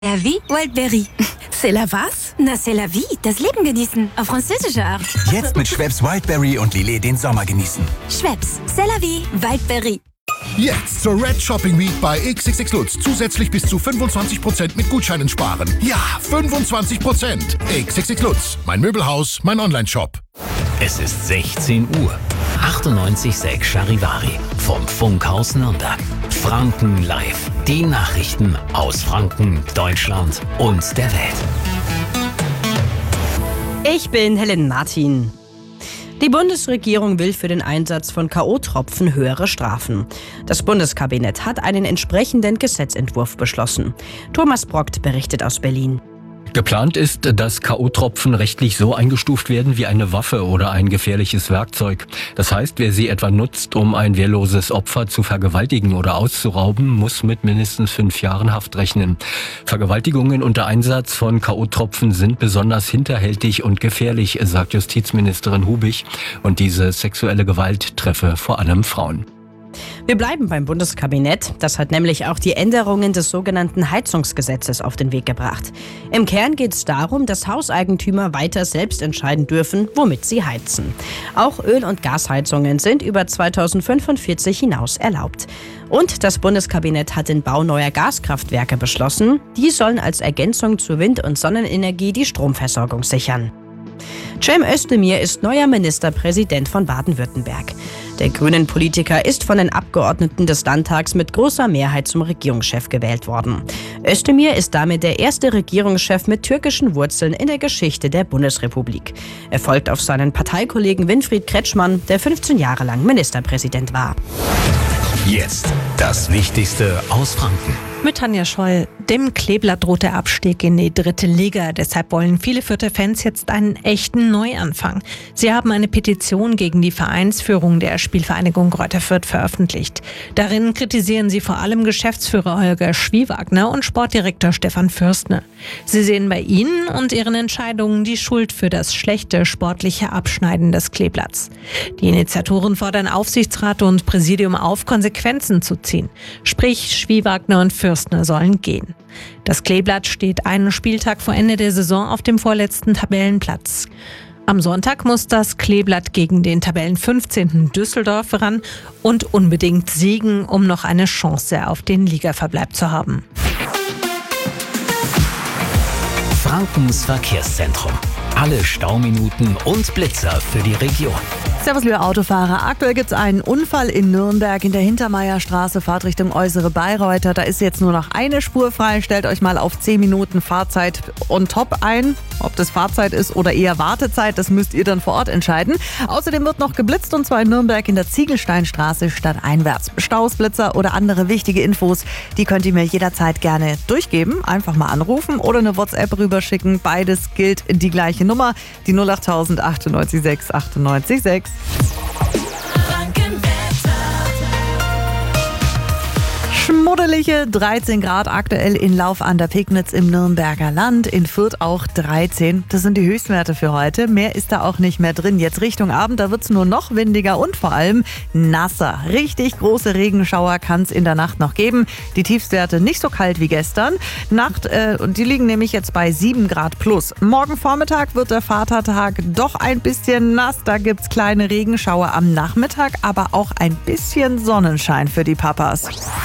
La vie, Wildberry. C'est la was? Na, c'est la vie, das Leben genießen. Auf französische Art. Jetzt mit Schweppes Wildberry und Lillet den Sommer genießen. Schweppes, c'est la vie, Wildberry. Jetzt zur Red Shopping Week bei XXX Lutz. Zusätzlich bis zu 25% mit Gutscheinen sparen. Ja, 25%. XXX Lutz. Mein Möbelhaus, mein Onlineshop. Es ist 16 Uhr. 98,6 Charivari vom Funkhaus Nürnberg. Franken live. Die Nachrichten aus Franken, Deutschland und der Welt. Ich bin Helen Martin. Die Bundesregierung will für den Einsatz von K.O.-Tropfen höhere Strafen. Das Bundeskabinett hat einen entsprechenden Gesetzentwurf beschlossen. Thomas Brockt berichtet aus Berlin. Geplant ist, dass K.O.-Tropfen rechtlich so eingestuft werden wie eine Waffe oder ein gefährliches Werkzeug. Das heißt, wer sie etwa nutzt, um ein wehrloses Opfer zu vergewaltigen oder auszurauben, muss mit mindestens 5 Jahren Haft rechnen. Vergewaltigungen unter Einsatz von K.O.-Tropfen sind besonders hinterhältig und gefährlich, sagt Justizministerin Hubig. Und diese sexuelle Gewalt treffe vor allem Frauen. Wir bleiben beim Bundeskabinett. Das hat nämlich auch die Änderungen des sogenannten Heizungsgesetzes auf den Weg gebracht. Im Kern geht es darum, dass Hauseigentümer weiter selbst entscheiden dürfen, womit sie heizen. Auch Öl- und Gasheizungen sind über 2045 hinaus erlaubt. Und das Bundeskabinett hat den Bau neuer Gaskraftwerke beschlossen. Die sollen als Ergänzung zur Wind- und Sonnenenergie die Stromversorgung sichern. Cem Özdemir ist neuer Ministerpräsident von Baden-Württemberg. Der Grünen-Politiker ist von den Abgeordneten des Landtags mit großer Mehrheit zum Regierungschef gewählt worden. Özdemir ist damit der erste Regierungschef mit türkischen Wurzeln in der Geschichte der Bundesrepublik. Er folgt auf seinen Parteikollegen Winfried Kretschmann, der 15 Jahre lang Ministerpräsident war. Jetzt das Wichtigste aus Franken. Mit Tanja Scholl. Dem Kleeblatt droht der Abstieg in die 3. Liga. Deshalb wollen viele Fürther Fans jetzt einen echten Neuanfang. Sie haben eine Petition gegen die Vereinsführung der Spielvereinigung Greuther Fürth veröffentlicht. Darin kritisieren sie vor allem Geschäftsführer Holger Schwiewagner und Sportdirektor Stefan Fürstner. Sie sehen bei ihnen und ihren Entscheidungen die Schuld für das schlechte sportliche Abschneiden des Kleeblatts. Die Initiatoren fordern Aufsichtsrat und Präsidium auf, Konsequenzen zu ziehen. Sprich, Schwiewagner und Fürstner sollen gehen. Das Kleeblatt steht einen Spieltag vor Ende der Saison auf dem vorletzten Tabellenplatz. Am Sonntag muss das Kleeblatt gegen den Tabellen 15. Düsseldorf ran und unbedingt siegen, um noch eine Chance auf den Ligaverbleib zu haben. Frankens Verkehrszentrum. Alle Stauminuten und Blitzer für die Region. Servus, liebe Autofahrer. Aktuell gibt es einen Unfall in Nürnberg in der Hintermeierstraße, Fahrtrichtung Äußere Bayreuther. Da ist jetzt nur noch eine Spur frei. Stellt euch mal auf 10 Minuten Fahrzeit on top ein. Ob das Fahrzeit ist oder eher Wartezeit, das müsst ihr dann vor Ort entscheiden. Außerdem wird noch geblitzt, und zwar in Nürnberg in der Ziegelsteinstraße stadteinwärts. Staus, Blitzer oder andere wichtige Infos, die könnt ihr mir jederzeit gerne durchgeben. Einfach mal anrufen oder eine WhatsApp rüberschicken. Beides gilt die gleiche Nummer, die 08000 98 6 98 6. Schmuddelige 13 Grad aktuell in Lauf an der Pegnitz im Nürnberger Land, in Fürth auch 13. Das sind die Höchstwerte für heute. Mehr ist da auch nicht mehr drin. Jetzt Richtung Abend, da wird es nur noch windiger und vor allem nasser. Richtig große Regenschauer kann es in der Nacht noch geben. Die Tiefstwerte nicht so kalt wie gestern. Und die liegen nämlich jetzt bei 7 Grad plus. Morgen Vormittag wird der Vatertag doch ein bisschen nass. Da gibt es kleine Regenschauer am Nachmittag, aber auch ein bisschen Sonnenschein für die Papas.